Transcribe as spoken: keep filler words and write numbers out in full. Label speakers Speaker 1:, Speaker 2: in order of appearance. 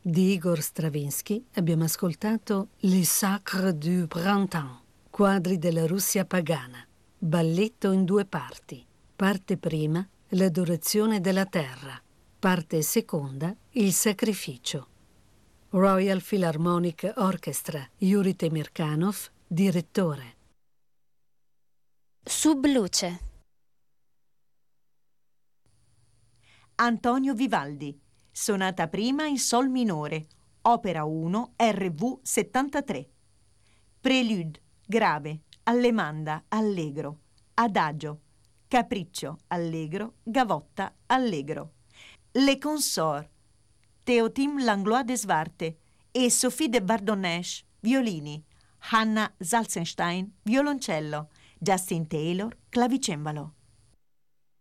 Speaker 1: Di Igor Stravinsky abbiamo ascoltato Les Sacres du Printemps, quadri della Russia pagana, balletto in due parti. Parte prima, l'adorazione della terra. Parte seconda, il sacrificio. Royal Philharmonic Orchestra, Yuri Temirkanov, direttore.
Speaker 2: Subluce.
Speaker 3: Antonio Vivaldi, sonata prima in sol minore, opera uno, R V settantatré. Prelude, grave, allemanda, allegro, adagio, capriccio, allegro, gavotta, allegro. Le Consort, Théotime Langlois de Svarte e Sophie de Bardonnèche, violini, Hanna Salzenstein, violoncello, Justin Taylor, clavicembalo.